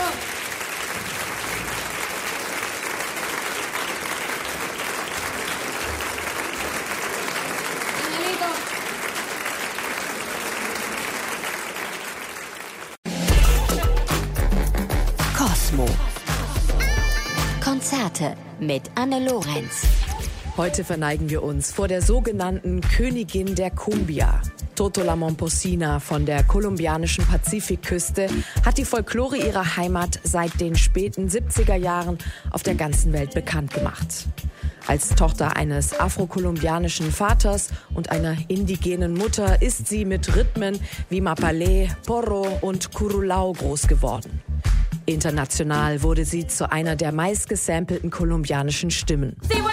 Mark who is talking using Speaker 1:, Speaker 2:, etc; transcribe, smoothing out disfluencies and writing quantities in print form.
Speaker 1: Kosmo. Konzerte mit Anne Lorenz.
Speaker 2: Heute verneigen wir uns vor der sogenannten Königin der Cumbia. Toto La Momposina von der kolumbianischen Pazifikküste hat die Folklore ihrer Heimat seit den späten 70er Jahren auf der ganzen Welt bekannt gemacht. Als Tochter eines afrokolumbianischen Vaters und einer indigenen Mutter ist sie mit Rhythmen wie Mapalé, Porro und Curulao groß geworden. International wurde sie zu einer der meistgesampelten kolumbianischen Stimmen.